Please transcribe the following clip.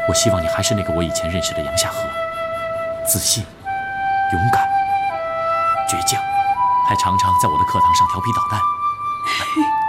我希望你还是那个我以前认识的杨夏荷，自信、勇敢、倔强，还常常在我的课堂上调皮捣蛋。